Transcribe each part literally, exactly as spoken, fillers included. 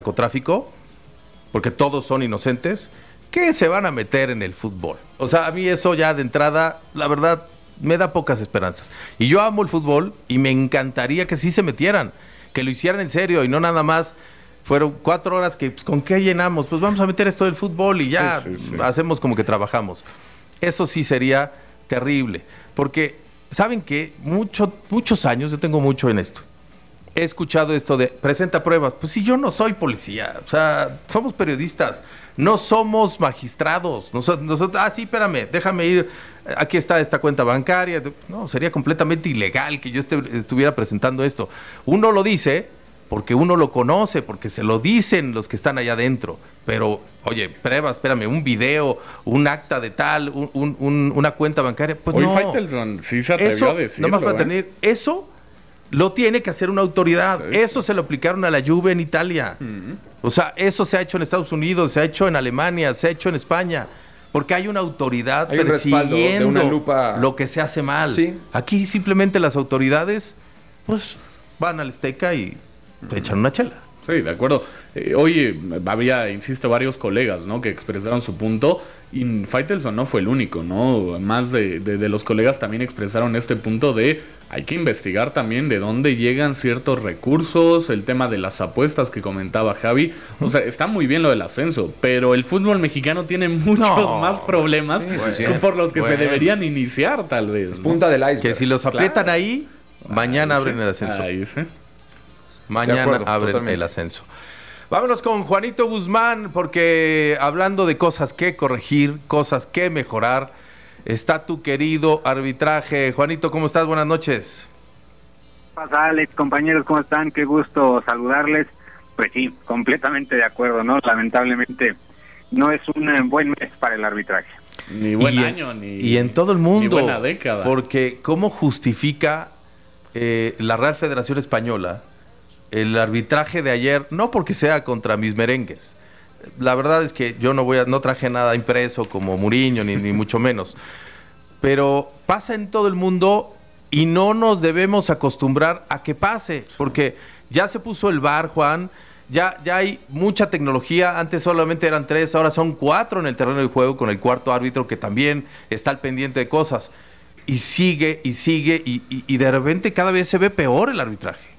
narcotráfico, porque todos son inocentes, que se van a meter en el fútbol. O sea, a mí eso ya de entrada, la verdad, me da pocas esperanzas. Y yo amo el fútbol y me encantaría que sí se metieran, que lo hicieran en serio y no nada más fueron cuatro horas que, pues, ¿con qué llenamos? Pues vamos a meter esto del fútbol y ya sí, sí, sí. hacemos como que trabajamos. Eso sí sería terrible, porque, ¿saben qué? Mucho, muchos años, yo tengo mucho en esto. He escuchado esto de, presenta pruebas. Pues si yo no soy policía, o sea, somos periodistas, no somos magistrados. Nosotros, nosotros, ah, sí, espérame, déjame ir, aquí está esta cuenta bancaria. No, sería completamente ilegal que yo esté, estuviera presentando esto. Uno lo dice porque uno lo conoce, porque se lo dicen los que están allá adentro. Pero, oye, pruebas, espérame, un video, un acta de tal, un, un, un, una cuenta bancaria, pues Hoy no. Faitelson sí se atrevió eso, a decirlo, nomás para ¿eh? tener eso. Lo tiene que hacer una autoridad. Sí, eso sí. Se lo aplicaron a la Juve en Italia. Uh-huh. O sea, eso se ha hecho en Estados Unidos, se ha hecho en Alemania, se ha hecho en España. Porque hay una autoridad hay persiguiendo un de una lupa... lo que se hace mal. ¿Sí? Aquí simplemente las autoridades pues van al Azteca y te echan una chela. Sí, de acuerdo. Eh, oye, había, insisto, varios colegas, ¿no?, que expresaron su punto. Y Faitelson no fue el único, ¿no? Más de, de, de los colegas también expresaron este punto de hay que investigar también de dónde llegan ciertos recursos, el tema de las apuestas que comentaba Javi. O sea, está muy bien lo del ascenso, pero el fútbol mexicano tiene muchos no. más problemas sí, sí, sí. por los que bueno. se deberían iniciar, tal vez, ¿no? Es punta del iceberg. Que si los aprietan claro. ahí, mañana ahí abren sí. el ascenso. Ahí sí. Mañana acuerdo, abren totalmente. el ascenso. Vámonos con Juanito Guzmán, porque hablando de cosas que corregir, cosas que mejorar, está tu querido arbitraje. Juanito, ¿cómo estás? Buenas noches. ¿Qué pasa, Alex? Compañeros, ¿cómo están? Qué gusto saludarles. Pues sí, completamente de acuerdo, ¿no? Lamentablemente no es un buen mes para el arbitraje. Ni buen y año, en, ni Y en todo el mundo. Ni buena década. Porque ¿cómo justifica eh, la Real Federación Española el arbitraje de ayer? No porque sea contra mis merengues. La verdad es que yo no voy a, no traje nada impreso como Mourinho, ni, ni mucho menos. Pero pasa en todo el mundo y no nos debemos acostumbrar a que pase, porque ya se puso el V A R, Juan, ya, ya hay mucha tecnología. Antes solamente eran tres, ahora son cuatro en el terreno de juego, con el cuarto árbitro que también está al pendiente de cosas. Y sigue, y sigue, y, y, y de repente cada vez se ve peor el arbitraje.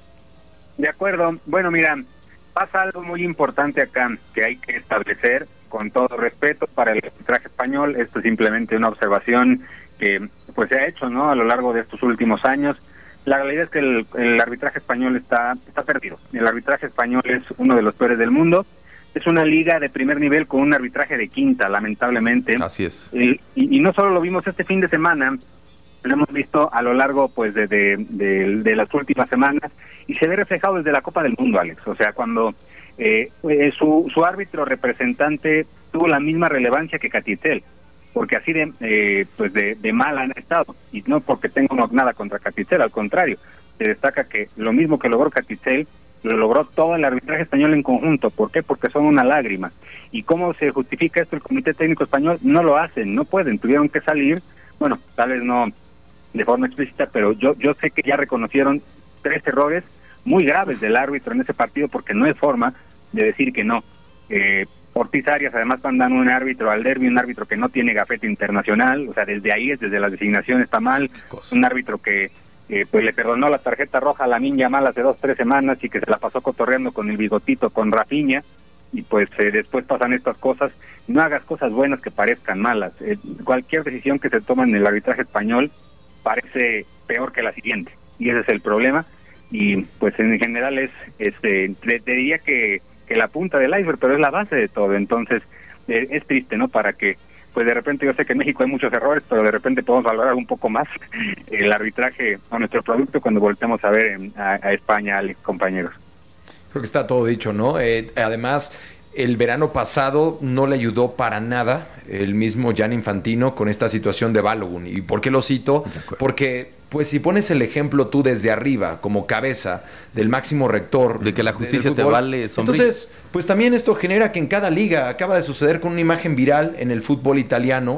De acuerdo. Bueno, mira, pasa algo muy importante acá que hay que establecer con todo respeto para el arbitraje español. Esto es simplemente una observación que pues se ha hecho, ¿no?, a lo largo de estos últimos años. La realidad es que el, el arbitraje español está está perdido. El arbitraje español es uno de los peores del mundo. Es una liga de primer nivel con un arbitraje de quinta, lamentablemente. Así es. Y, y, y no solo lo vimos este fin de semana, lo hemos visto a lo largo pues de, de, de, de las últimas semanas, y se ve reflejado desde la Copa del Mundo, Alex. O sea, cuando eh, su, su árbitro representante tuvo la misma relevancia que Catitel, porque así de eh, pues de, de mal han estado, y no porque tengo nada contra Catitel, al contrario, se destaca que lo mismo que logró Catitel, lo logró todo el arbitraje español en conjunto. ¿Por qué? Porque son una lágrima. ¿Y cómo se justifica esto el Comité Técnico Español? No lo hacen, no pueden, tuvieron que salir, bueno, tal vez no de forma explícita, pero yo yo sé que ya reconocieron tres errores muy graves del árbitro en ese partido, porque no hay forma de decir que no. Eh, Ortiz Arias además mandan un árbitro al derbi, un árbitro que no tiene gafete internacional, o sea, desde ahí, desde la designación está mal, un árbitro que eh, pues le perdonó la tarjeta roja a Lamine Yamal hace dos, tres semanas y que se la pasó cotorreando con el bigotito, con Rafinha, y pues eh, después pasan estas cosas. No hagas cosas buenas que parezcan malas. Eh, cualquier decisión que se toma en el arbitraje español parece peor que la siguiente, y ese es el problema. Y pues en general es, este, te, te diría que, que la punta del iceberg, pero es la base de todo. Entonces eh, es triste, ¿no? Para que, pues de repente, yo sé que en México hay muchos errores, pero de repente podemos valorar un poco más el arbitraje a nuestro producto cuando volteemos a ver en, a, a España, a los compañeros. Creo que está todo dicho, ¿no? Eh, además, el verano pasado no le ayudó para nada el mismo Gianni Infantino con esta situación de Balogun. ¿Y por qué lo cito? Porque, pues, si pones el ejemplo tú desde arriba, como cabeza del máximo rector de que la justicia te vale sombría. Entonces, pues también esto genera que en cada liga, acaba de suceder con una imagen viral en el fútbol italiano,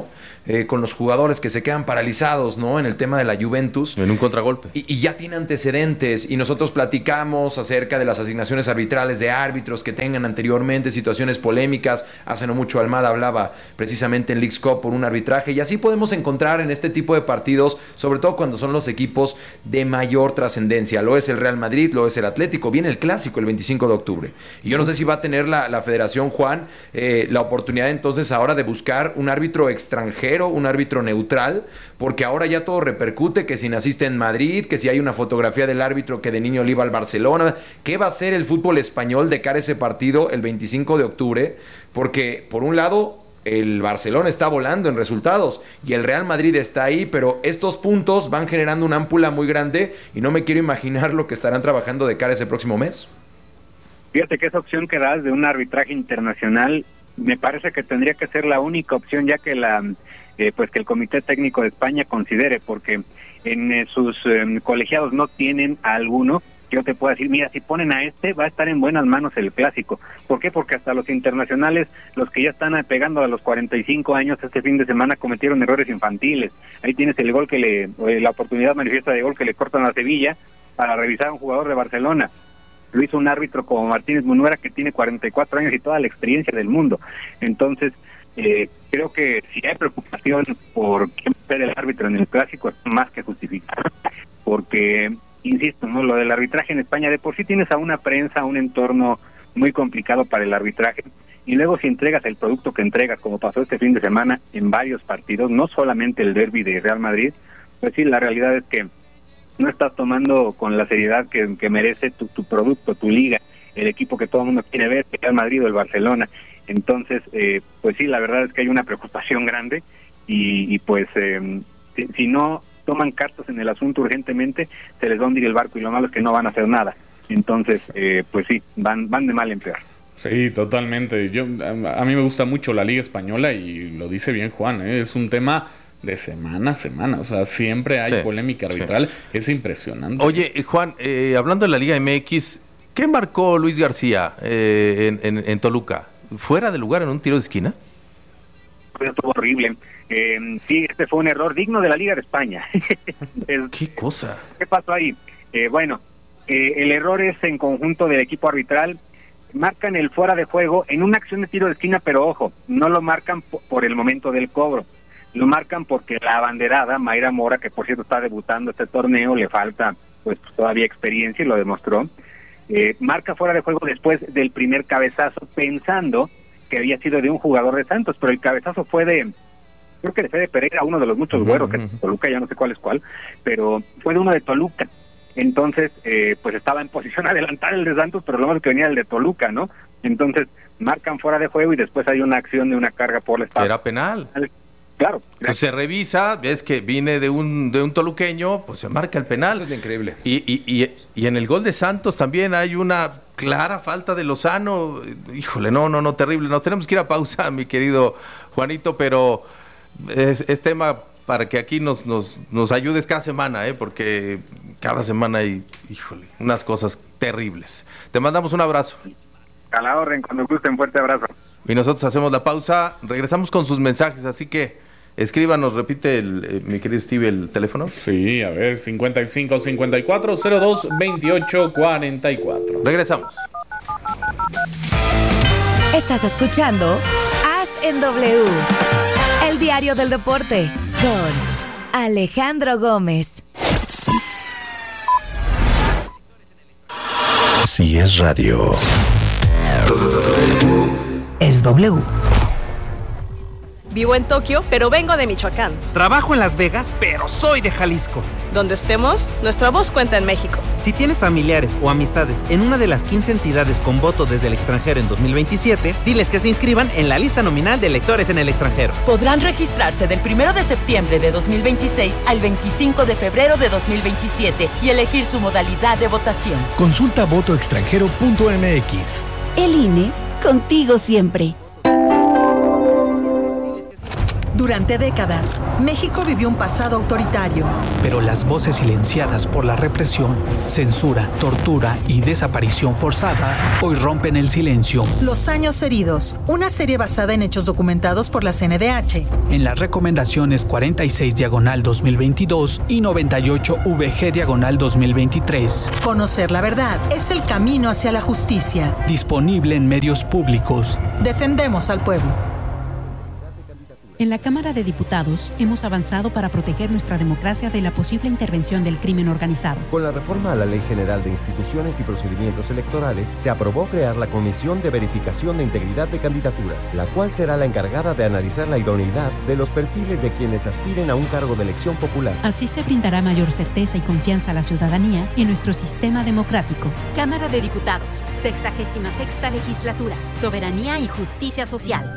eh, con los jugadores que se quedan paralizados, ¿no? En el tema de la Juventus. En un contragolpe. Y, y ya tiene antecedentes. Y nosotros platicamos acerca de las asignaciones arbitrales de árbitros que tengan anteriormente situaciones polémicas. Hace no mucho Almada hablaba precisamente en Leagues Cup por un arbitraje. Y así podemos encontrar en este tipo de partidos, sobre todo cuando son los equipos de mayor trascendencia. Lo es el Real Madrid, lo es el Atlético. Viene el Clásico el veinticinco de octubre. Y yo no sé si va a tener la, la Federación, Juan, eh, la oportunidad entonces ahora de buscar un árbitro extranjero, un árbitro neutral, porque ahora ya todo repercute, que si naciste en Madrid, que si hay una fotografía del árbitro que de niño le iba al Barcelona. ¿Qué va a hacer el fútbol español de cara a ese partido el veinticinco de octubre? Porque, por un lado, el Barcelona está volando en resultados y el Real Madrid está ahí, pero estos puntos van generando una ámpula muy grande y no me quiero imaginar lo que estarán trabajando de cara a ese próximo mes. Fíjate que esa opción que das de un arbitraje internacional me parece que tendría que ser la única opción, ya que la eh, pues que el Comité Técnico de España considere, porque en eh, sus eh, colegiados no tienen a alguno. Yo te puedo decir, mira, si ponen a este, va a estar en buenas manos el Clásico. ¿Por qué? Porque hasta los internacionales, los que ya están pegando a los cuarenta y cinco años este fin de semana, cometieron errores infantiles. Ahí tienes el gol que le, la oportunidad manifiesta de gol que le cortan a Sevilla para revisar a un jugador de Barcelona. Lo hizo un árbitro como Martínez Munuera, que tiene cuarenta y cuatro años y toda la experiencia del mundo. Entonces, eh, creo que si hay preocupación por quién ser el árbitro en el Clásico, es más que justificado, porque, insisto, no, lo del arbitraje en España, de por sí tienes a una prensa, un entorno muy complicado para el arbitraje, y luego si entregas el producto que entregas, como pasó este fin de semana en varios partidos, no solamente el derbi de Real Madrid, pues sí, la realidad es que no estás tomando con la seriedad que, que merece tu, tu producto, tu liga, el equipo que todo el mundo quiere ver, el Real Madrid o el Barcelona. Entonces, eh, pues sí, la verdad es que hay una preocupación grande y, y pues eh, si, si no toman cartas en el asunto urgentemente, se les va a hundir el barco y lo malo es que no van a hacer nada. Entonces, eh, pues sí, van van de mal en peor. Sí, totalmente. Yo a, a mí me gusta mucho la Liga Española y lo dice bien Juan, ¿eh? Es un tema de semana a semana, o sea, siempre hay sí, polémica arbitral, sí. Es impresionante. Oye, Juan, eh, hablando de la Liga M X, ¿qué marcó Luis García eh, en, en, en Toluca? ¿Fuera de lugar en un tiro de esquina? Estuvo horrible. Eh, sí, este fue un error digno de la Liga de España. es, ¿Qué cosa? ¿Qué pasó ahí? Eh, bueno, eh, el error es en conjunto del equipo arbitral. Marcan el fuera de juego en una acción de tiro de esquina, pero ojo, no lo marcan por, por el momento del cobro. Lo marcan porque la abanderada, Mayra Mora, que por cierto está debutando este torneo, le falta pues todavía experiencia y lo demostró, eh, marca fuera de juego después del primer cabezazo, pensando que había sido de un jugador de Santos, pero el cabezazo fue de, creo que de Fede Pereira, uno de los muchos güeros que es Toluca, ya no sé cuál es cuál, pero fue de uno de Toluca. Entonces, eh, pues estaba en posición adelantada el de Santos, pero lo más que venía el de Toluca, ¿no? Entonces, marcan fuera de juego y después hay una acción de una carga por la espalda. Era penal. Claro. Pues se revisa, ves que viene de un de un toluqueño, pues se marca el penal. Eso es increíble. Y, y, y, y en el gol de Santos también hay una clara falta de Lozano. Híjole, no, no, no, terrible. Nos tenemos que ir a pausa, mi querido Juanito, pero es, es tema para que aquí nos, nos, nos ayudes cada semana, ¿eh? Porque cada semana hay, híjole, unas cosas terribles. Te mandamos un abrazo. A la orden, cuando gusten, fuerte abrazo. Y nosotros hacemos la pausa, regresamos con sus mensajes, así que escríbanos, repite el, eh, mi querido Steve, el teléfono. Sí, a ver, cincuenta y cinco, cincuenta y cuatro, cero dos, veintiocho, cuarenta y cuatro. Regresamos. Estás escuchando As en W, el diario del deporte, con Alejandro Gómez. Si es radio, es W. Vivo en Tokio, pero vengo de Michoacán. Trabajo en Las Vegas, pero soy de Jalisco. Donde estemos, nuestra voz cuenta en México. Si tienes familiares o amistades en una de las quince entidades con voto desde el extranjero en dos mil veintisiete, diles que se inscriban en la lista nominal de electores en el extranjero. Podrán registrarse del primero de septiembre de dos mil veintiséis al veinticinco de febrero de dos mil veintisiete y elegir su modalidad de votación. Consulta voto extranjero punto m x. El I N E, contigo siempre. Durante décadas, México vivió un pasado autoritario. Pero las voces silenciadas por la represión, censura, tortura y desaparición forzada hoy rompen el silencio. Los años heridos, una serie basada en hechos documentados por la C N D H. En las recomendaciones cuarenta y seis diagonal dos mil veintidós y noventa y ocho V G diagonal dos mil veintitrés. Conocer la verdad es el camino hacia la justicia. Disponible en medios públicos. Defendemos al pueblo. En la Cámara de Diputados hemos avanzado para proteger nuestra democracia de la posible intervención del crimen organizado. Con la reforma a la Ley General de Instituciones y Procedimientos Electorales, se aprobó crear la Comisión de Verificación de Integridad de Candidaturas, la cual será la encargada de analizar la idoneidad de los perfiles de quienes aspiren a un cargo de elección popular. Así se brindará mayor certeza y confianza a la ciudadanía en nuestro sistema democrático. Cámara de Diputados, sexagésima sexta legislatura, Soberanía y Justicia Social.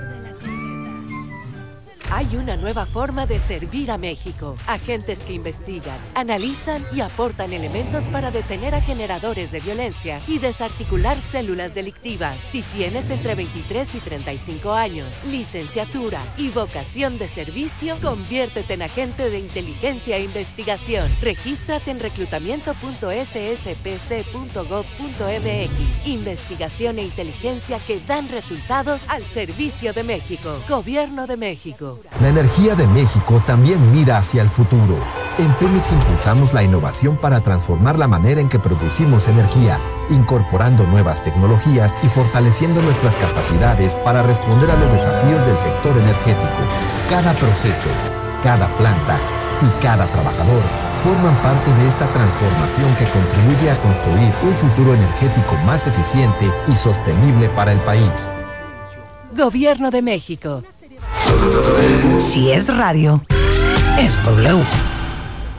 Hay una nueva forma de servir a México. Agentes que investigan, analizan y aportan elementos para detener a generadores de violencia y desarticular células delictivas. Si tienes entre veintitrés y treinta y cinco años, licenciatura y vocación de servicio, conviértete en agente de inteligencia e investigación. Regístrate en reclutamiento punto s s p c punto gov punto m x. Investigación e inteligencia que dan resultados al servicio de México. Gobierno de México. La energía de México también mira hacia el futuro. En Pemex impulsamos la innovación para transformar la manera en que producimos energía, incorporando nuevas tecnologías y fortaleciendo nuestras capacidades para responder a los desafíos del sector energético. Cada proceso, cada planta y cada trabajador forman parte de esta transformación que contribuye a construir un futuro energético más eficiente y sostenible para el país. Gobierno de México. Si es radio, es W.